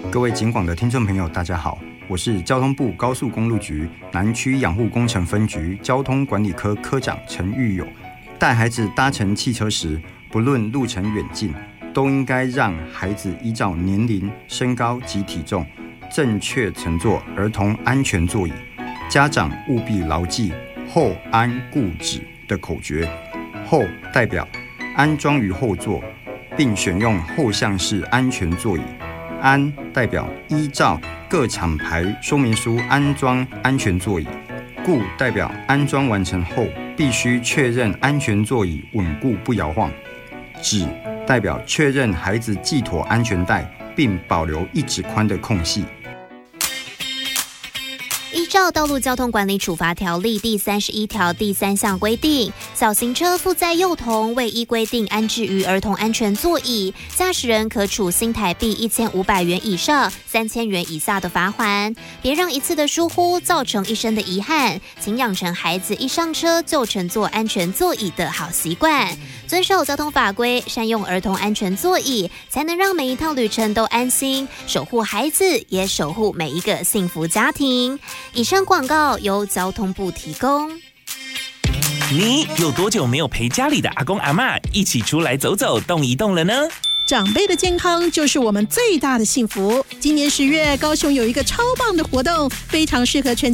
各位警广的听众朋友，大家好，我是交通部高速公路局南区养护工程分局交通管理科科长陈玉友。带孩子搭乘汽车时，不论路程远近，都应该让孩子依照年龄、身高及体重，正确乘坐儿童安全座椅。家长务必牢记后安固止的口诀，后代表安装于后座，并选用后向式安全座椅。安代表依照各厂牌说明书安装安全座椅，固代表安装完成后必须确认安全座椅稳固不摇晃，止代表确认孩子系妥安全带并保留1指宽的空隙。 依照《道路交通管理处罚条例》第31条第3项规定，小型车负载幼童未依规定安置于儿童安全座椅，驾驶人可处新台币1500元以上3000元以下的罚锾。别让一次的疏忽造成一生的遗憾，请养成孩子一上车就乘坐安全座椅的好习惯，遵守交通法规，善用儿童安全座椅，才能让每一趟旅程都安心，守护孩子，也守护每一个幸福家庭。以上广告由交通部提供。 你有多久没有陪家里的阿公阿嬷一起出来走走动一动了呢？ 长辈的健康就是我们最大的幸福。今年10月，高雄有一个超棒的活动，非常适合全家